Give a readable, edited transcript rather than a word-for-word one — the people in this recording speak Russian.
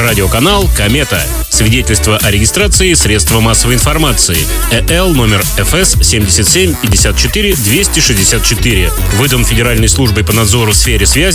Радиоканал «Комета». Свидетельство о регистрации средства массовой информации. ЭЛ номер ФС 77 54 264. Выдан Федеральной службой по надзору в сфере связи